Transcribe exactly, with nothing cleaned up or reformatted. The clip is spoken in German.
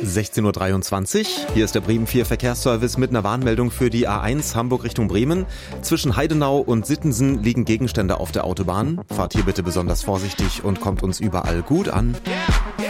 sechzehn Uhr dreiundzwanzig. Hier ist der Bremen vier Verkehrsservice mit einer Warnmeldung für die A eins Hamburg Richtung Bremen. Zwischen Heidenau und Sittensen liegen Gegenstände auf der Autobahn. Fahrt hier bitte besonders vorsichtig und kommt uns überall gut an.